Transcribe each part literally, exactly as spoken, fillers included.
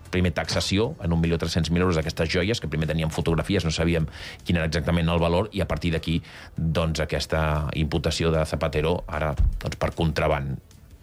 primer taxació en un milió tres-cents mil euros d'aquestes joies, que primer teníem fotografies, no sabíem quin era exactament el valor, i a partir d'aquí doncs, aquesta imputació de Zapatero ara doncs, per contraband.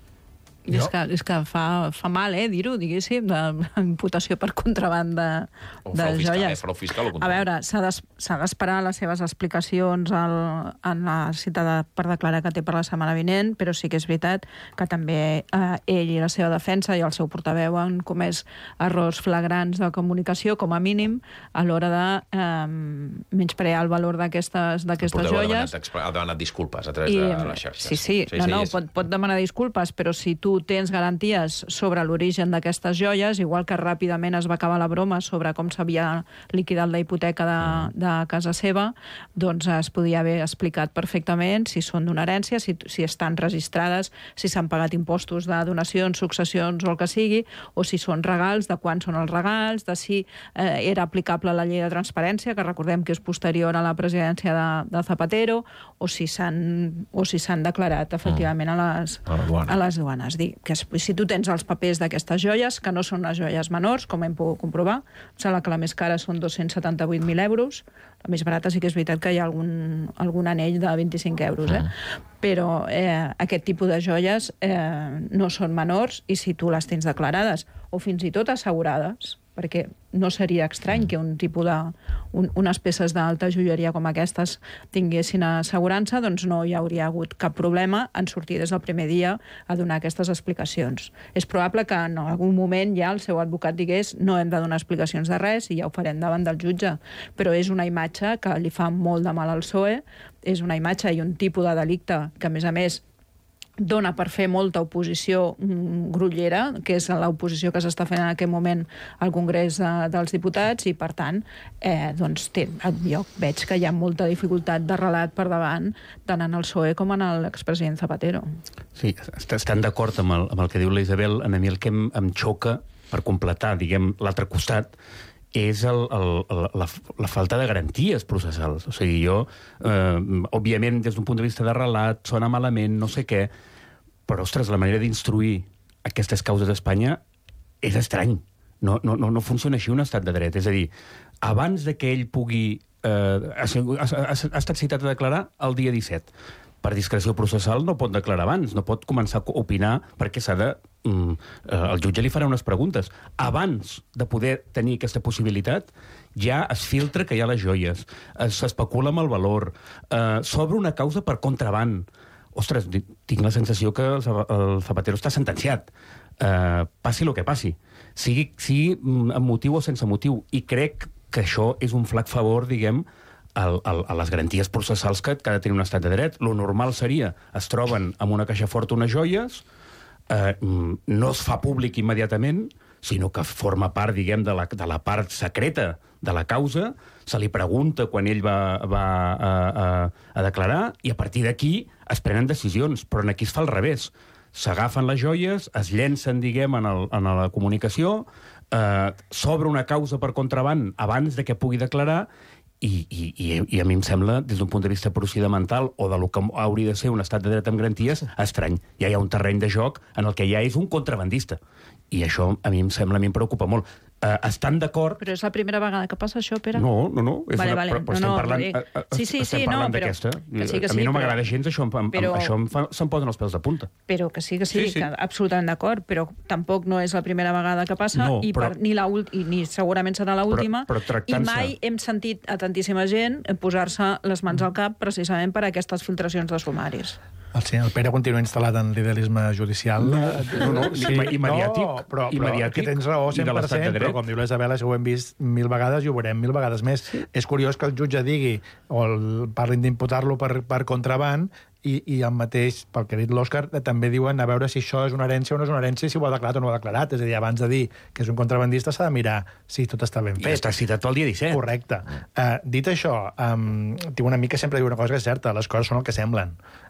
I és que, és que fa, fa mal, eh, dir-ho, diguéssim, de imputació per contraband de, de fiscal, joies. Eh, frau fiscal o a veure, s'ha d'esperar les seves explicacions al, en la cita de, per declarar que té per la setmana vinent, però sí que és veritat que també eh, ell i la seva defensa i el seu portaveu han comès errors flagrants de comunicació, com a mínim, a l'hora de eh, menysprear el valor d'aquestes joies. Ha demanat disculpes a través I, de les xarxes. Sí, sí, sí, no, no, és... pot, pot demanar disculpes, però si tu tens garanties sobre l'origen d'aquestes joies, igual que ràpidament es va acabar la broma sobre com s'havia liquidat la hipoteca de, de casa seva, doncs es podia haver explicat perfectament si són d'una herència, si, si estan registrades, si s'han pagat impostos de donacions, successions o el que sigui, o si són regals, de quan són els regals, de si eh, era aplicable la llei de transparència, que recordem que és posterior a la presidència de, de Zapatero, o si s'han o si s'han declarat efectivament a les, a les duanes. Que si tu tens els papers d'aquestes joies, que no són les joies menors, com hem pogut comprovar, em sembla que la més cara són dos-cents setanta-vuit mil euros, la més barata sí que és veritat que hi ha algun, algun anell de vint-i-cinc euros, eh? Però eh, aquest tipus de joies eh, no són menors, i si tu les tens declarades o fins i tot assegurades, perquè no seria estrany que un tipus de... Un, unes peces d'alta joieria com aquestes tinguessin assegurança, doncs no hi hauria hagut cap problema en sortir des del primer dia a donar aquestes explicacions. És probable que en algun moment ja el seu advocat digués no hem de donar explicacions de res i ja ho farem davant del jutge, però és una imatge que li fa molt de mal al P S O E, és una imatge i un tipus de delicte que, a més a més, dona per fer molta oposició grollera, que és l'oposició que s'està fent en aquest moment al Congrés de, dels Diputats, i per tant eh, doncs té, jo veig que hi ha molta dificultat de relat per davant tant en el P S O E com en l'expresident Zapatero. Sí, estan d'acord amb, el, amb el que diu la Isabel. A mi el que em, em xoca, per completar, diguem, l'altre costat, és el, el, la, la falta de garanties processals. O sigui, jo, eh, òbviament, des d'un punt de vista de relat, sona malament, no sé què, però, ostres, la manera d'instruir aquestes causes a Espanya és estrany. No, no, no, no funciona així un estat de dret. És a dir, abans de que ell pugui... Eh, ha, ha, ha, ha estat citat a declarar el dia disset. Per discreció processal no pot declarar abans, no pot començar a opinar perquè s'ha de... Mm, eh, el jutge li farà unes preguntes. Abans de poder tenir aquesta possibilitat, ja es filtra que hi ha les joies, s'especula amb el valor, eh, s'obre una causa per contraband. Ostres, tinc la sensació que el Zapatero està sentenciat. Eh, passi el que passi. Sigui, sigui amb motiu o sense motiu. I crec que això és un flac favor, diguem, a, a, a les garanties processals que, que ha de tenir un estat de dret. Lo normal seria, es troben amb una caixa forta unes joies, eh, no es fa públic immediatament, sinó que forma part, diguem, de la, de la part secreta de la causa, se li pregunta quan ell va, va a, a, a declarar, i a partir d'aquí es prenen decisions, però aquí es fa al revés. S'agafen les joies, es llencen, diguem, en, el, en la comunicació, eh, s'obre una causa per contraband abans de que pugui declarar, i, i, i, i a mi em sembla, des d'un punt de vista procedimental o de lo que hauria de ser un estat de dret amb garanties, estrany. Ja hi ha un terreny de joc en el que ja és un contrabandista. I això a mi em sembla, a mi em preocupa molt. Uh, estan d'acord... Però és la primera vegada que passa això, Pere? No, no, no. És vale, una, vale. Però, però estem no, no, parlant, dic... uh, uh, sí, sí, estem sí, parlant no, però... d'aquesta. Sí, a sí, mi no m'agrada però... gens, això, em, però... això em fa, se'm posen els pèls de punta. Però que sí, que sí, sí, sí. Que absolutament d'acord, però tampoc no és la primera vegada que passa, no, i, però... per, ni, la i ni segurament serà l'última, i mai hem sentit a tantíssima gent posar-se les mans al cap precisament per aquestes filtracions de sumaris. El, sí, el Pere continua instal·lat en l'idealisme judicial. No, no, no, sí, i mediàtic. No, però, però mediàtic, que tens raó cent per cent, però com diu la Isabel, això ho hem vist mil vegades i ho veurem mil vegades més. Sí. És curiós que el jutge digui, o el, parlin d'imputar-lo per, per contraband, i, i el mateix, pel que ha dit l'Òscar, també diuen a veure si això és una herència o no és una herència, si ho ha declarat o no ho ha declarat. És a dir, abans de dir que és un contrabandista s'ha de mirar si tot està ben fet. I està citat el dia disset. Correcte. Uh, dit això, um, tinc un amic que sempre diu una cosa que és certa, les coses són el que semblen.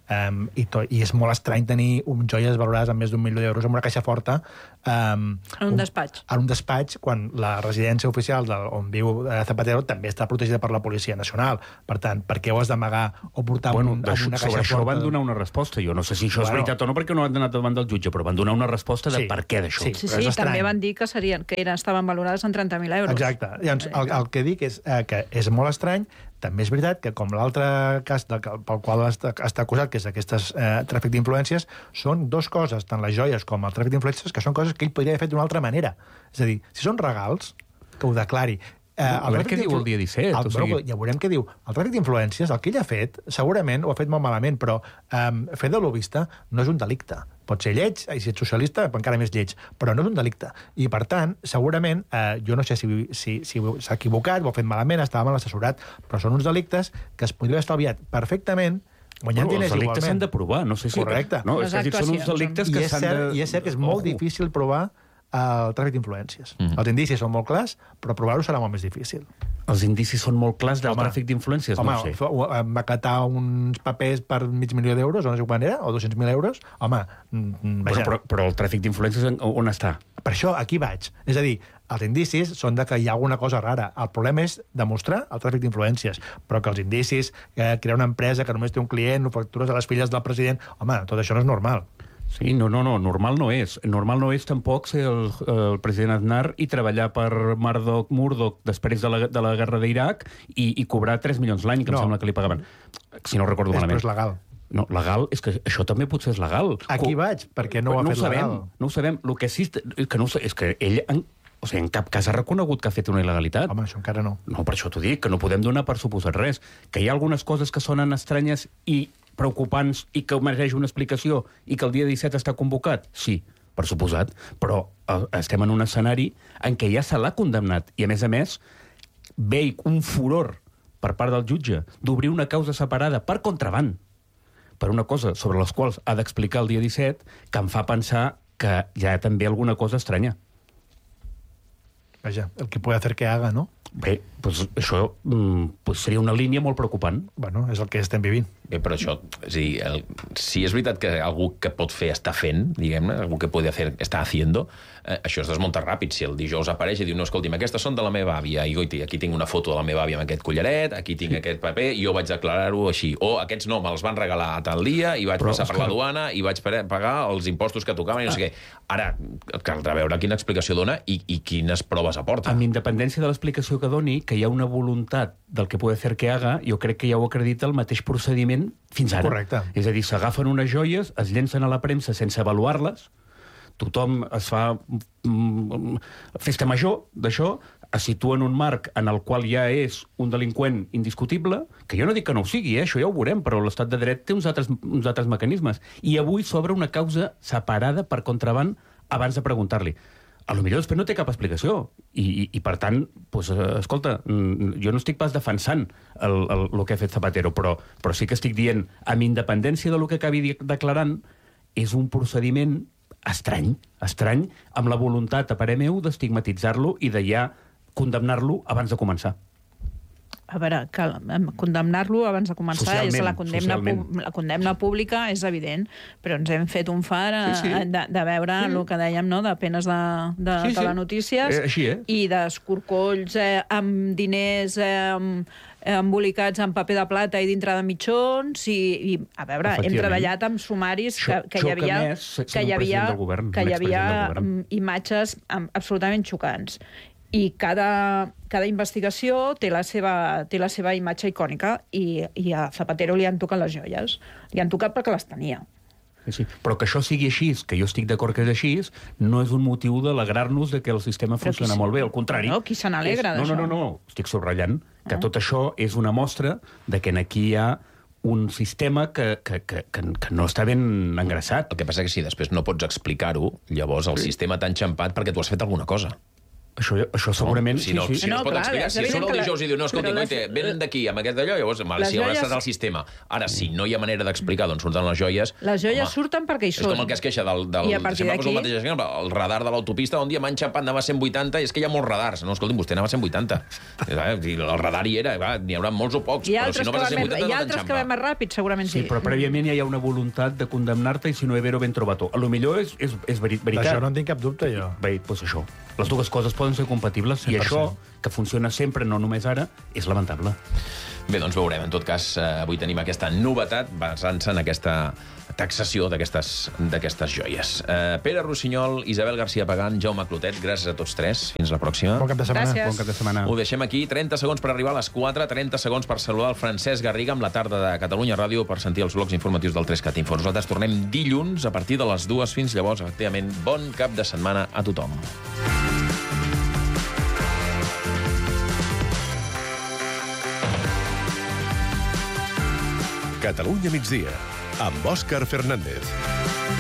Um, i, to, I és molt estrany tenir un joies valorades amb més d'un milió d'euros en una caixa forta. Um, en un despatx. En un despatx, quan la residència oficial del, on viu Zapatero també està protegida per la Policia Nacional. Per tant, per què ho has d'amagar o portar bueno, un, en una caixa sobre forta? Això van donar una resposta. Jo no sé si això bueno, és veritat o no, perquè no han anat davant del jutge, però van donar una resposta de sí, per què d'això. Sí, sí, sí també van dir que, serien, que eren, estaven valorades en trenta mil euros. Exacte. Llavors, el, el que dic és eh, que és molt estrany. També és veritat que, com l'altre cas de, pel qual està, està acusat, que és aquest eh, tràfic d'influències, són dues coses, tant les joies com el tràfic d'influències, que són coses que ell podria haver fet d'una altra manera. És a dir, si són regals, que ho declari. Eh, a veure què diu el dia disset. El, o sigui... Ja veurem què diu. El tràfic d'influències, el que ell ha fet, segurament ho ha fet molt malament, però eh, fer de lobista no és un delicte. Pot ser lleig, i si ets socialista, encara més lleig, però no és un delicte. I, per tant, segurament, eh, jo no sé si, si, si s'ha equivocat, ho ha fet malament, estava mal assessorat, però són uns delictes que es podria haver estalviat perfectament guanyant diners igualment. Els delictes s'han de provar, no sé si... Correcte. No, és a dir, són uns delictes que s'han de... I és cert que és molt difícil provar el tràfic d'influències. Mm-hmm. Els indicis són molt clars, però provar-ho serà molt més difícil. Els indicis són molt clars del home, tràfic d'influències? Home, no sé. va acatar uns papers per mig milió d'euros, o no sé quan era, o dos-cents mil euros. Home, però, però, però el tràfic d'influències on està? Per això, aquí vaig. És a dir, els indicis són de que hi ha alguna cosa rara. El problema és demostrar el tràfic d'influències, però que els indicis, eh, crear una empresa que només té un client, factures a les filles del president... Home, tot això no és normal. Sí, no, no, no, normal no és. Normal no és tampoc ser el, el president Aznar i treballar per Murdoch, Murdoch després de la, de la guerra d'Iraq i, i cobrar tres milions l'any, que no. em sembla que li pagaven. Si no recordo és, malament. Però és legal. No, legal, és que això també potser és legal. Aquí vaig, perquè no ho ha no fet ho sabem, legal. No ho sabem. El que sí que no, és que ell... En, o sigui, en cap cas ha reconegut que ha fet una il·legalitat. Home, això encara no. No, per això t'ho dic, que no podem donar per suposat res. Que hi ha algunes coses que sonen estranyes i preocupants i que mereix una explicació i que el dia disset està convocat? Sí, per suposat, però eh, estem en un escenari en què ja se l'ha condemnat i, a més a més, ve un furor per part del jutge d'obrir una causa separada per contraband per una cosa sobre les quals ha d'explicar el dia disset que em fa pensar que hi ha també alguna cosa estranya. Vaja, el que puede hacer que haga, no? Bé, doncs això pues seria una línia molt preocupant. Bueno, és el que estem vivint. Bé, però això, és a dir, el, si és veritat que algú que pot fer està fent, diguem-ne, algú que puede hacer està haciendo, eh, això es desmunta ràpid. Si el dijous apareix i diu, no, escolti'm, aquestes són de la meva àvia, i goiti, aquí tinc una foto de la meva àvia amb aquest collaret, aquí tinc sí. aquest paper, i jo vaig declarar-ho així. O aquests no, me'ls van regalar a tal dia, i vaig però, passar per la duana, i vaig pagar els impostos que tocaven, i no sé què. Ara, caldrà veure quina explicació dona i, i quines proves aporta. Amb independència de l'explicació que doni, que hi ha una voluntat del que puede hacer que haga, jo crec que ja ho acredita el mateix procediment fins ara. Correcte. És a dir, s'agafen unes joies, es llencen a la premsa sense avaluar-les, tothom es fa mm, festa major d'això, es situa en un marc en el qual ja és un delinqüent indiscutible, que jo no dic que no ho sigui, eh? Això ja ho veurem, però l'estat de dret té uns altres, uns altres mecanismes. I avui s'obre una causa separada per contraband abans de preguntar-li. A lo millor després no té cap explicació. I, i, i per tant, pues, escolta, jo no estic pas defensant el, el, el que ha fet Zapatero, però, però sí que estic dient, amb independència del que acabi declarant, és un procediment estrany, estrany, amb la voluntat, a parer meu, d'estigmatitzar-lo i de ja condemnar-lo abans de començar. A veure, que condemnar-lo abans de començar socialment, és la condemna, la condemna pública, és evident, però ens hem fet un far sí, sí. De, de veure sí. el que dèiem, no?, de penes de, de sí, sí. telenotícies eh, així, eh? I d'escorcolls eh, amb diners eh, embolicats en paper de plata i dintre de mitjons i, i a veure, hem treballat amb sumaris que, que hi havia, més, que hi havia, govern, que hi havia imatges absolutament xocants. I cada, cada investigació té la, seva, té la seva imatge icònica i, i a Zapatero li han tocat les joies. Li han tocat perquè les tenia. Sí, sí. Però que això sigui així, que jo estic d'acord que és així, no és un motiu d'alegrar-nos de que el sistema però funciona qui, molt bé, al contrari. No, qui se n'alegra d'això? No, no, no, no, estic subratllant que no. Tot això és una mostra de que aquí hi ha un sistema que, que, que, que, que no està ben engraçat. El que passa que si després no pots explicar-ho, llavors el sí. sistema t'ha enxampat perquè tu has fet alguna cosa. Això, això segurament... Si no, sí, sí. si no, No, es pot clar, explicar, és si surt el evident que dijous i diu, no, escolti, però les- Goite, venen d'aquí, amb aquest d'allò, llavors, mal, Les si haurà joies- estat el sistema. Ara, si no hi ha manera d'explicar d'on surten les joies... Les joies home, surten perquè hi És són. com el que es queixa del... del I a partir sempre poso el d'aquí- mateix exemple, el radar de l'autopista, un dia m'han xapat, anava a cent vuitanta, i és que hi ha molts radars. No, escolti'm, vostè anava a cent vuitanta. El radar hi era, va, n'hi haurà molts o pocs, Hi ha però si altres, no que, vas a van cent més, vuitanta hi ha no altres que van t'enxampa. més ràpid, segurament Sí, sí. però prèviament ja hi ha una voluntat de condemnar-te i si no és vero, ben trobat-ho. A lo millor és, és, és veri- veritat. D'això no en tinc cap dubte, jo. Bé, doncs això. Les dues coses poden ser compatibles cent i per cent. això, que funciona sempre, no només ara, és lamentable. Bé, doncs veurem. En tot cas, eh, avui tenim aquesta novetat basant-se en aquesta taxació d'aquestes d'aquestes joies. Eh, Pere Rossinyol, Isabel García Pagán, Jaume Clotet, gràcies a tots tres. Fins la pròxima. Bon cap de setmana. Gràcies. Bon cap de setmana. Ho deixem aquí. trenta segons per arribar a les quatre, trenta segons per saludar el Francesc Garriga amb la tarda de Catalunya Ràdio per sentir els blocs informatius del tres cat Info. Nosaltres tornem dilluns a partir de les dues. Fins llavors, efectivament, bon cap de setmana a tothom. Catalunya migdia, amb Òscar Fernández.